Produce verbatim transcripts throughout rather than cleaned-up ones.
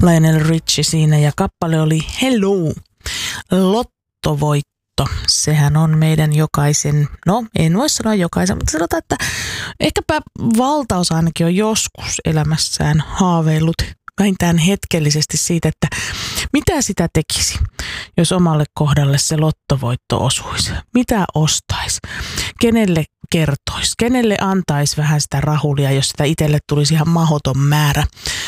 Lionel Richie siinä ja kappale oli Hello, lottovoitto. Sehän on meidän jokaisen, no en voi sanoa jokaisen, mutta sanotaan, että ehkäpä valtaosa ainakin on joskus elämässään haaveillut vähintään hetkellisesti siitä, että mitä sitä tekisi, jos omalle kohdalle se lottovoitto osuisi. Mitä ostaisi? Kenelle kertoisi? Kenelle antaisi vähän sitä rahulia, jos sitä itselle tulisi ihan mahdoton määrä?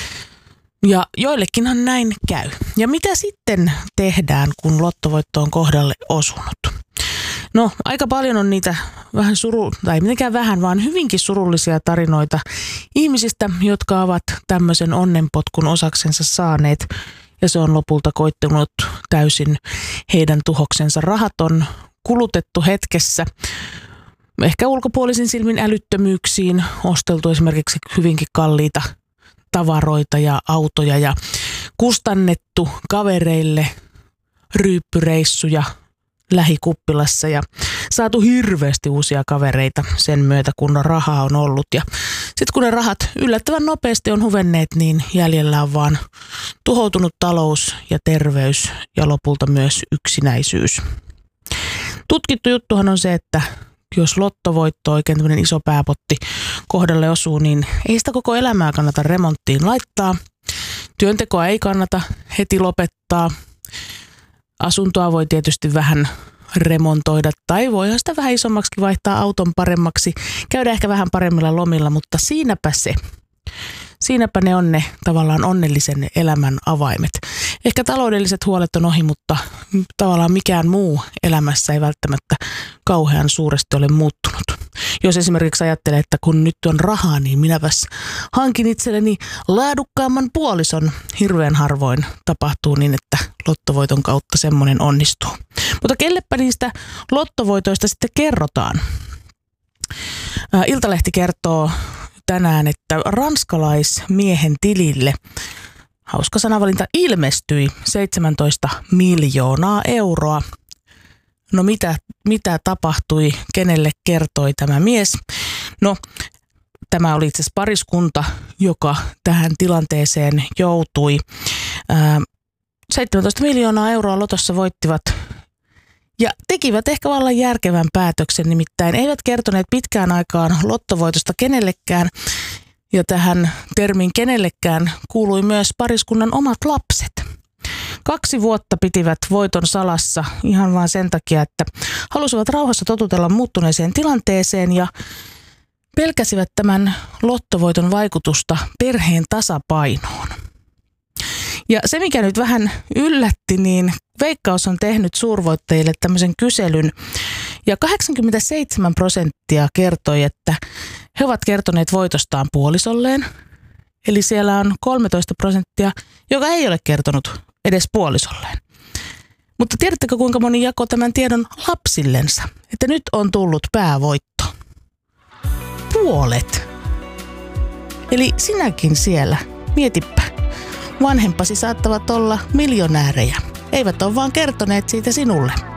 Ja joillekinhan näin käy. Ja mitä sitten tehdään, kun lottovoitto on kohdalle osunut? No, aika paljon on niitä vähän suru, tai mitenkään vähän, vaan hyvinkin surullisia tarinoita ihmisistä, jotka ovat tämmöisen onnenpotkun osaksensa saaneet, ja se on lopulta koittunut täysin heidän tuhoksensa. Rahat on kulutettu hetkessä, ehkä ulkopuolisin silmin älyttömyyksiin, osteltu esimerkiksi hyvinkin kalliita tavaroita ja autoja ja kustannettu kavereille ryyppyreissuja lähikuppilassa ja saatu hirveästi uusia kavereita sen myötä, kun rahaa on ollut. Ja sitten kun ne rahat yllättävän nopeasti on huvenneet, niin jäljellä on vaan tuhoutunut talous ja terveys ja lopulta myös yksinäisyys. Tutkittu juttuhan on se, että jos lottovoitto, oikein tämmöinen iso pääpotti kohdalle osuu, niin ei sitä koko elämää kannata remonttiin laittaa. Työntekoa ei kannata heti lopettaa. Asuntoa voi tietysti vähän remontoida tai voihan sitä vähän isommaksi vaihtaa auton paremmaksi. Käydä ehkä vähän paremmilla lomilla, mutta siinäpä se. Siinäpä ne on ne tavallaan onnellisen elämän avaimet. Ehkä taloudelliset huolet on ohi, mutta tavallaan mikään muu elämässä ei välttämättä kauhean suuresti ole muuttunut. Jos esimerkiksi ajattelee, että kun nyt on rahaa, niin minäpäs hankin itselleni laadukkaamman puolison. Hirveän harvoin tapahtuu niin, että lottovoiton kautta semmoinen onnistuu. Mutta kellepä niistä lottovoitoista sitten kerrotaan? Iltalehti kertoo tänään, että ranskalaismiehen tilille, hauska sanavalinta, ilmestyi seitsemäntoista miljoonaa euroa. No mitä, mitä tapahtui, kenelle kertoi tämä mies? No tämä oli itse asiassa pariskunta, joka tähän tilanteeseen joutui. Ää, seitsemäntoista miljoonaa euroa lotossa voittivat ja tekivät ehkä vallan järkevän päätöksen, nimittäin eivät kertoneet pitkään aikaan lottovoitosta kenellekään. Ja tähän termin kenellekään kuului myös pariskunnan omat lapset. Kaksi vuotta pitivät voiton salassa ihan vain sen takia, että halusivat rauhassa totutella muuttuneeseen tilanteeseen ja pelkäsivät tämän lottovoiton vaikutusta perheen tasapainoon. Ja se, mikä nyt vähän yllätti, niin Veikkaus on tehnyt suurvoittajille tämmöisen kyselyn ja kahdeksankymmentäseitsemän prosenttia kertoi, että he ovat kertoneet voitostaan puolisolleen. Eli siellä on kolmetoista prosenttia, joka ei ole kertonut edes puolisolleen. Mutta tiedättekö, kuinka moni jakoi tämän tiedon lapsillensa? Että nyt on tullut päävoitto. Puolet. Eli sinäkin siellä, mietipä. Vanhempasi saattavat olla miljonäärejä. Eivät ole vaan kertoneet siitä sinulle.